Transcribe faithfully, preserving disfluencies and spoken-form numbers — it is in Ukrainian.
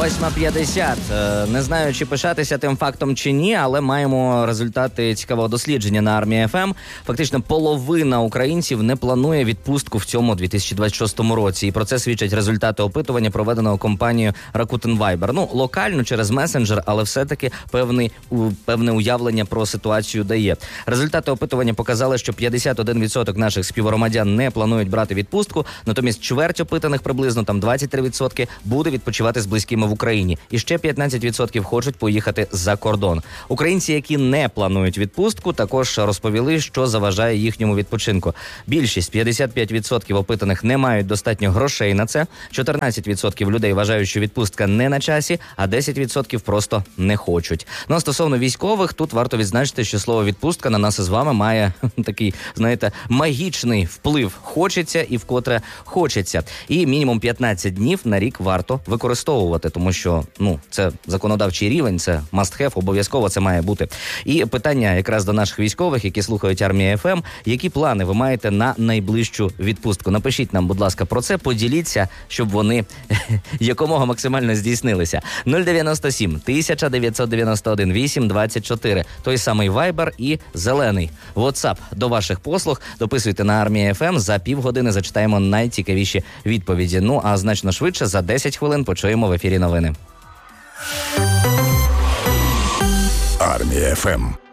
восьма п'ятдесят. Не знаю, чи пишатися тим фактом чи ні, але маємо результати цікавого дослідження на Армії еф ем. Фактично половина українців не планує відпустку в цьому дві тисячі двадцять шостому році. І про це свідчать результати опитування, проведеного компанією Rakuten Viber. Ну, локально через месенджер, але все-таки певний, певне уявлення про ситуацію дає. Результати опитування показали, що п'ятдесят один відсоток наших співгромадян не планують брати відпустку, натомість чверть опитаних, приблизно там двадцять три відсотки, буде відпочивати з близькими в Україні. І ще п'ятнадцять відсотків хочуть поїхати за кордон. Українці, які не планують відпустку, також розповіли, що заважає їхньому відпочинку. Більшість, п'ятдесят п'ять відсотків опитаних, не мають достатньо грошей на це, чотирнадцять відсотків людей вважають, що відпустка не на часі, а десять відсотків просто не хочуть. Ну, а стосовно військових, тут варто відзначити, що слово «відпустка» на нас із вами має такий, знаєте, магічний вплив. Хочеться і вкотре хочеться. І мінімум п'ятнадцять днів на рік варто використовувати, тому що, ну, це законодавчий рівень, це must have, обов'язково це має бути. І питання якраз до наших військових, які слухають Армію еф ем, які плани ви маєте на найближчу відпустку? Напишіть нам, будь ласка, про це, поділіться, щоб вони якомога максимально здійснилися. нуль дев'яносто сім тисяча дев'ятсот дев'яносто один вісім двадцять чотири, той самий Viber і зелений WhatsApp до ваших послуг. Дописуйте на Армію еф ем, за півгодини зачитаємо найцікавіші відповіді. Ну, а значно швидше, за десять хвилин почуємо в ефірі новини. Армія еф ем.